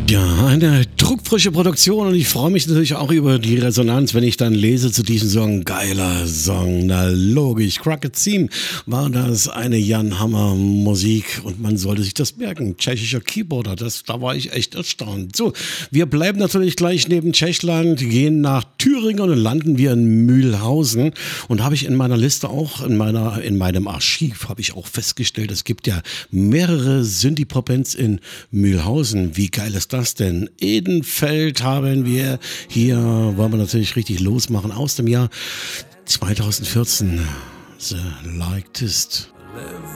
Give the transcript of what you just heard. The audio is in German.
Ja, eine druckfrische Produktion und ich freue mich natürlich auch über die Resonanz, wenn ich dann lese zu diesem Song. Geiler Song, na logisch. Crooked Theme war das, eine Jan Hammer Musik und man sollte sich das merken. Tschechischer Keyboarder, da war ich echt erstaunt. So, wir bleiben natürlich gleich neben Tschechland, gehen nach Thüringen und dann landen wir in Mühlhausen und habe ich in meiner Liste auch, in meinem Archiv habe ich auch festgestellt, es gibt ja mehrere Synthie-Pop-Bands in Mühlhausen. Wie geil ist das denn? Edenfeld haben wir. Hier wollen wir natürlich richtig losmachen aus dem Jahr 2014. The Lightest.